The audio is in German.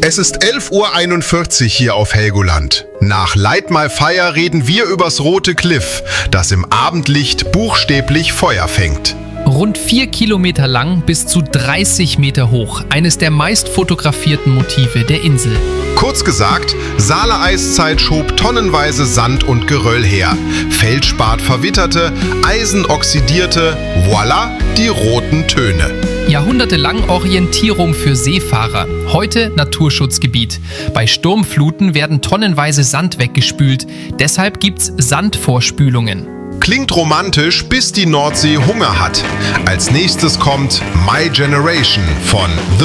Es ist 11:41 Uhr hier auf Helgoland. Nach Light My Fire reden wir übers rote Kliff, das im Abendlicht buchstäblich Feuer fängt. Rund 4 Kilometer lang, bis zu 30 Meter hoch. Eines der meist fotografierten Motive der Insel. Kurz gesagt, Saale-Eiszeit schob tonnenweise Sand und Geröll her. Feldspat verwitterte, Eisen oxidierte, voilà, die roten Töne. Jahrhundertelang Orientierung für Seefahrer, heute Naturschutzgebiet. Bei Sturmfluten werden tonnenweise Sand weggespült, deshalb gibt's Sandvorspülungen. Klingt romantisch, bis die Nordsee Hunger hat. Als nächstes kommt My Generation von The